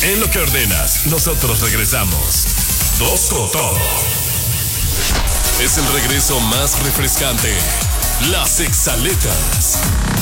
En lo que ordenas, nosotros regresamos. Dos con todo. Es el regreso más refrescante. Las Exaletas.